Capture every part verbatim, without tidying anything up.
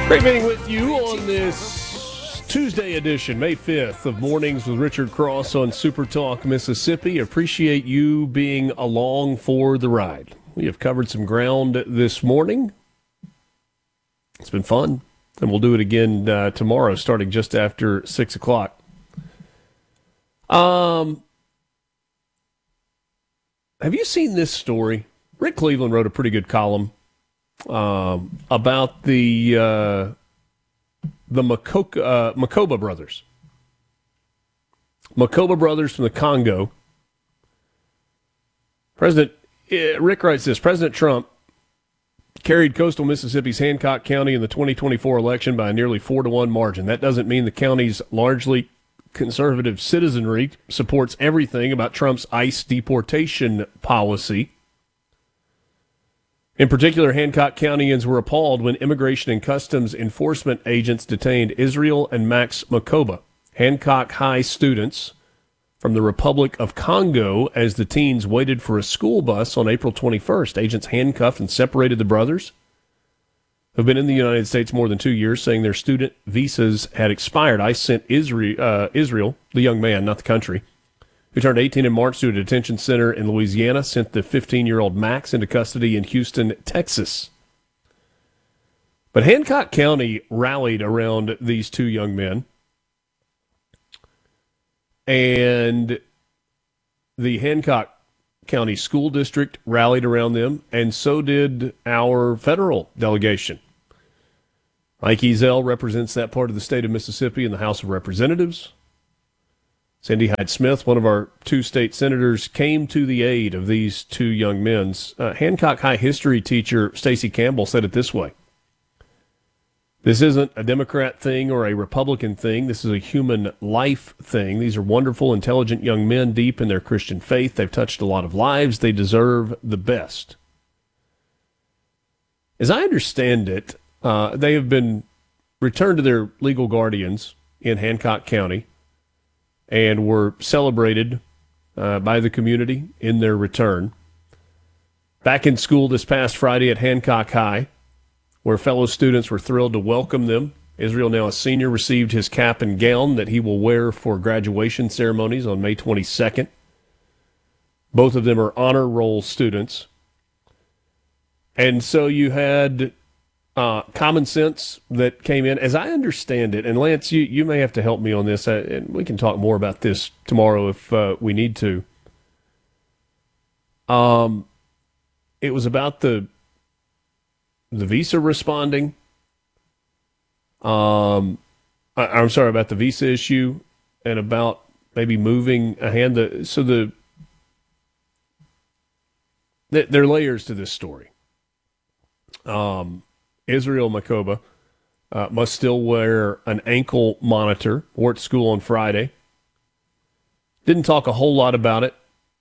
Great being with you on this Tuesday edition, May fifth, of Mornings with Richard Cross on Super Talk Mississippi. Appreciate you being along for the ride. We have covered some ground this morning. It's been fun, and we'll do it again uh, tomorrow, starting just after six o'clock. Um, have you seen this story? Rick Cleveland wrote a pretty good column um, about the uh, the Makoka, uh, Makoba brothers. Makoba brothers from the Congo. President uh, Rick writes this: President Trump carried coastal Mississippi's Hancock County in the twenty twenty-four election by a nearly four to one margin. That doesn't mean the county's largely conservative citizenry supports everything about Trump's ICE deportation policy. In particular, Hancock Countyans were appalled when Immigration and Customs Enforcement agents detained Israel and Max Makoba, Hancock High students from the Republic of Congo, as the teens waited for a school bus on April twenty-first. Agents handcuffed and separated the brothers, who've been in the United States more than two years, saying their student visas had expired. ICE sent Israel, uh, Israel, the young man, not the country, who turned eighteen in March, to a detention center in Louisiana, sent the fifteen-year-old Max into custody in Houston, Texas. But Hancock County rallied around these two young men, and the Hancock County School District rallied around them, and so did our federal delegation. Mike Ezell represents that part of the state of Mississippi in the House of Representatives. Cindy Hyde-Smith, one of our two state senators, came to the aid of these two young men. Uh, Hancock High history teacher Stacey Campbell said it this way: this isn't a Democrat thing or a Republican thing. This is a human life thing. These are wonderful, intelligent young men deep in their Christian faith. They've touched a lot of lives. They deserve the best. As I understand it, uh, they have been returned to their legal guardians in Hancock County and were celebrated uh, by the community in their return. Back in school this past Friday at Hancock High, where fellow students were thrilled to welcome them. Israel, now a senior, received his cap and gown that he will wear for graduation ceremonies on May twenty-second. Both of them are honor roll students. And so you had uh, common sense that came in, as I understand it. And Lance, you, you may have to help me on this, uh, and we can talk more about this tomorrow if uh, we need to. Um, it was about the the visa responding. Um, I, I'm sorry about the visa issue, and about maybe moving a hand. The, so the, the there are layers to this story. Um, Israel Makoba uh, must still wear an ankle monitor. Wore at school on Friday. Didn't talk a whole lot about it.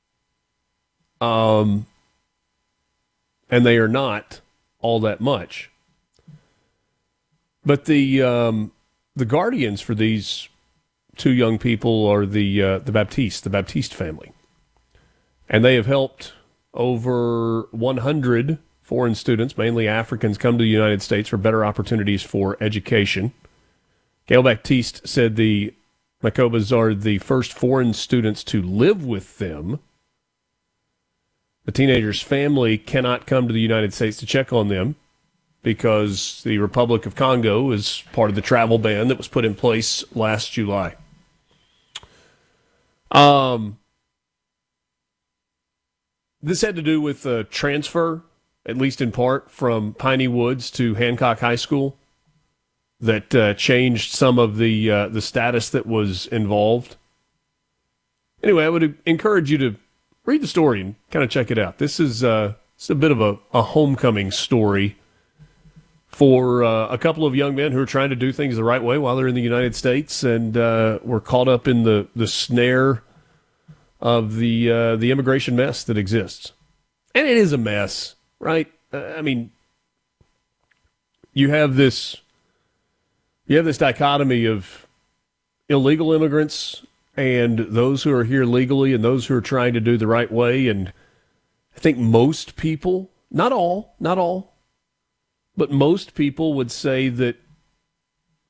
Um, and they are not all that much. But the um, the guardians for these two young people are the uh, the Baptiste, the Baptiste family. And they have helped over one hundred foreign students, mainly Africans, come to the United States for better opportunities for education. Gail Baptiste said the Makobas are the first foreign students to live with them. The teenagers' family cannot come to the United States to check on them because the Republic of Congo is part of the travel ban that was put in place last July. Um, this had to do with a transfer, at least in part, from Piney Woods to Hancock High School that uh, changed some of the uh, the status that was involved. Anyway, I would encourage you to read the story and kind of check it out. This is, uh, this is a bit of a, a homecoming story for uh, a couple of young men who are trying to do things the right way while they're in the United States and uh, were caught up in the, the snare of the uh, the immigration mess that exists. And it is a mess, right? Uh, I mean, you have this you have this dichotomy of illegal immigrants and those who are here legally and those who are trying to do the right way. And I think most people, not all, not all, but most people would say that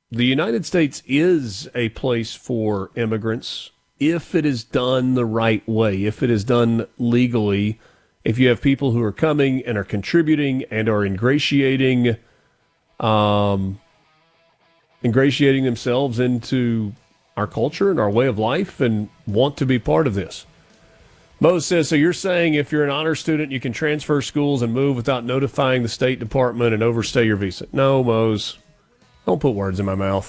the United States is a place for immigrants if it is done the right way, if it is done legally, if you have people who are coming and are contributing and are ingratiating, um, ingratiating themselves into our culture and our way of life and want to be part of this. Mose says, so you're saying if you're an honor student, you can transfer schools and move without notifying the State Department and overstay your visa? No, Mose. Don't put words in my mouth.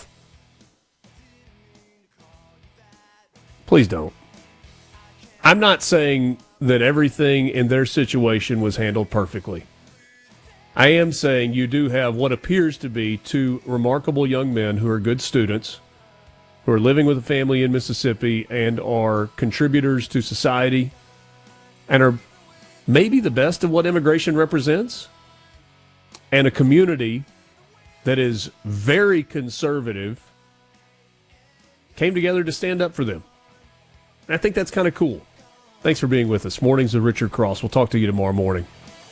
Please don't. I'm not saying that everything in their situation was handled perfectly. I am saying you do have what appears to be two remarkable young men who are good students, who are living with a family in Mississippi and are contributors to society and are maybe the best of what immigration represents, and a community that is very conservative came together to stand up for them. And I think that's kind of cool. Thanks for being with us. Mornings with Richard Cross. We'll talk to you tomorrow morning.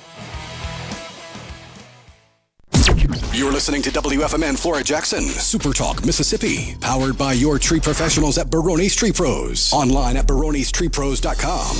You're listening to W F M N Flora Jackson, Super Talk, Mississippi. Powered by your tree professionals at Barone's Tree Pros. Online at barones tree pros dot com.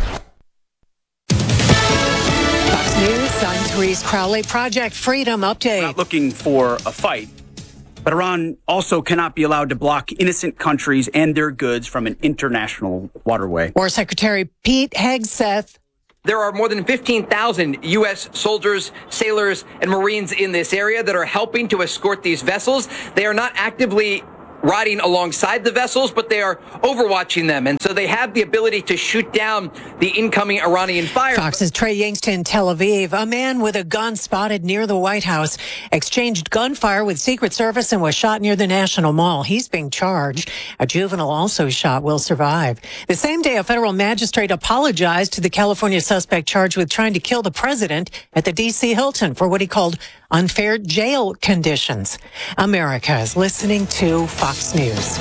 Fox News, I'm Therese Crowley. Project Freedom update. We're not looking for a fight, but Iran also cannot be allowed to block innocent countries and their goods from an international waterway. War Secretary Pete Hegseth. There are more than fifteen thousand U S soldiers, sailors, and Marines in this area that are helping to escort these vessels. They are not actively riding alongside the vessels, but they are overwatching them. And so they have the ability to shoot down the incoming Iranian fire. Fox's Trey Yingst in Tel Aviv. A man with a gun spotted near the White House exchanged gunfire with Secret Service and was shot near the National Mall. He's being charged. A juvenile also shot will survive. The same day, a federal magistrate apologized to the California suspect charged with trying to kill the president at the D C Hilton for what he called unfair jail conditions. America is listening to Fox News.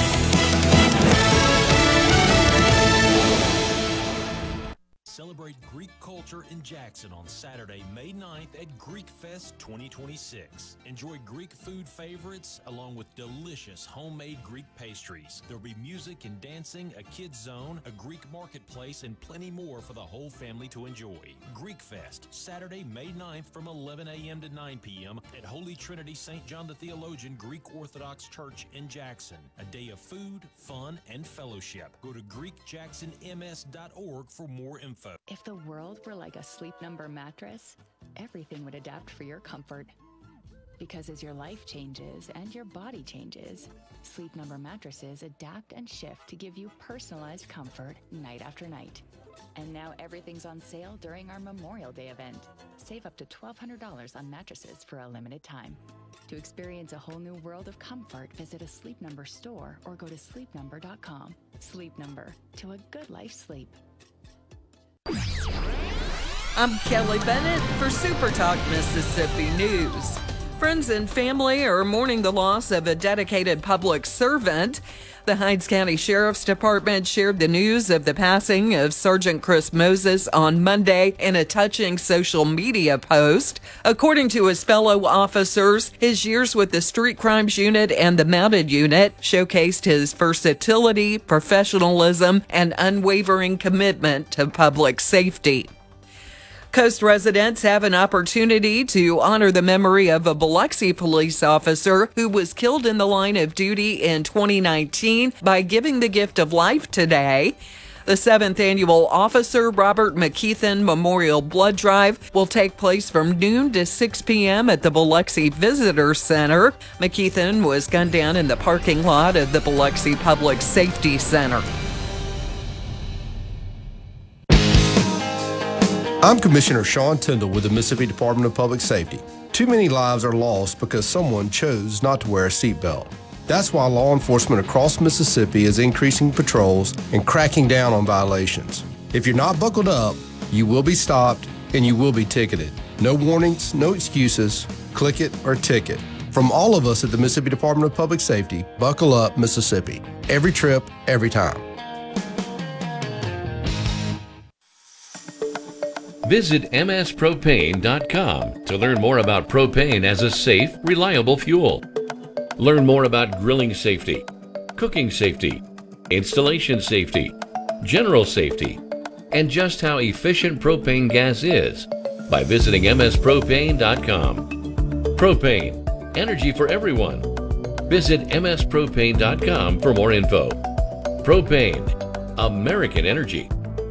Celebrate Greek culture in Jackson on Saturday, May ninth at Greek Fest twenty twenty-six. Enjoy Greek food favorites along with delicious homemade Greek pastries. There'll be music and dancing, a kids zone, a Greek marketplace, and plenty more for the whole family to enjoy. Greek Fest, Saturday, May ninth from eleven a.m. to nine p.m. at Holy Trinity Saint John the Theologian Greek Orthodox Church in Jackson. A day of food, fun, and fellowship. Go to greek jackson m s dot org for more info. If the world were like a Sleep Number mattress, everything would adapt for your comfort. Because as your life changes and your body changes, Sleep Number mattresses adapt and shift to give you personalized comfort night after night. And now everything's on sale during our Memorial Day event. Save up to twelve hundred dollars on mattresses for a limited time. To experience a whole new world of comfort, visit a Sleep Number store or go to sleep number dot com. Sleep Number, to a good life sleep. I'm Kelly Bennett for Super Talk Mississippi News. Friends and family are mourning the loss of a dedicated public servant. The Hinds County Sheriff's Department shared the news of the passing of Sergeant Chris Moses on Monday in a touching social media post. According to his fellow officers, his years with the Street Crimes Unit and the Mounted Unit showcased his versatility, professionalism, and unwavering commitment to public safety. Coast residents have an opportunity to honor the memory of a Biloxi police officer who was killed in the line of duty in twenty nineteen by giving the gift of life today. The seventh annual Officer Robert McKeithen Memorial Blood Drive will take place from noon to six p.m. at the Biloxi Visitor Center. McKeithen was gunned down in the parking lot of the Biloxi Public Safety Center. I'm Commissioner Sean Tyndall with the Mississippi Department of Public Safety. Too many lives are lost because someone chose not to wear a seatbelt. That's why law enforcement across Mississippi is increasing patrols and cracking down on violations. If you're not buckled up, you will be stopped and you will be ticketed. No warnings, no excuses, click it or ticket. From all of us at the Mississippi Department of Public Safety, buckle up, Mississippi. Every trip, every time. Visit m s propane dot com to learn more about propane as a safe, reliable fuel. Learn more about grilling safety, cooking safety, installation safety, general safety, and just how efficient propane gas is by visiting m s propane dot com. Propane, energy for everyone. Visit m s propane dot com for more info. Propane, American energy.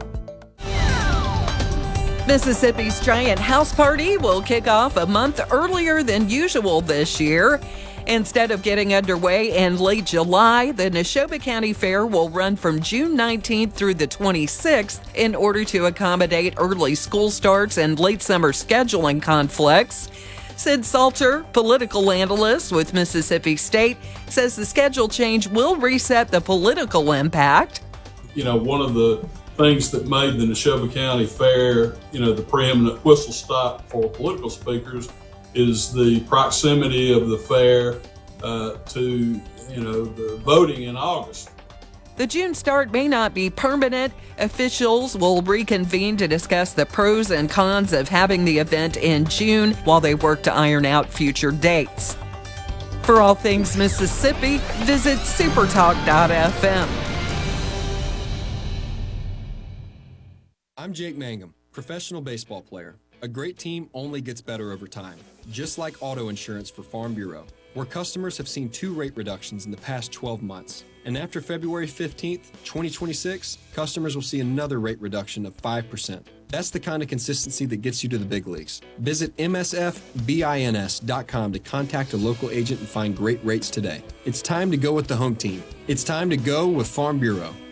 Mississippi's Giant House Party will kick off a month earlier than usual this year. Instead of getting underway in late July, the Neshoba County Fair will run from June nineteenth through the twenty-sixth in order to accommodate early school starts and late summer scheduling conflicts. Sid Salter, political analyst with Mississippi State, says the schedule change will reset the political impact. You know, one of the things that made the Neshoba County Fair, you know, the preeminent whistle stop for political speakers is the proximity of the fair uh, to, you know, the voting in August. The June start may not be permanent. Officials will reconvene to discuss the pros and cons of having the event in June while they work to iron out future dates. For all things Mississippi, visit supertalk dot f m. I'm Jake Mangum, professional baseball player. A great team only gets better over time, just like auto insurance for Farm Bureau, where customers have seen two rate reductions in the past twelve months. And after February fifteenth, twenty twenty-six, customers will see another rate reduction of five percent. That's the kind of consistency that gets you to the big leagues. Visit m s f bins dot com to contact a local agent and find great rates today. It's time to go with the home team. It's time to go with Farm Bureau.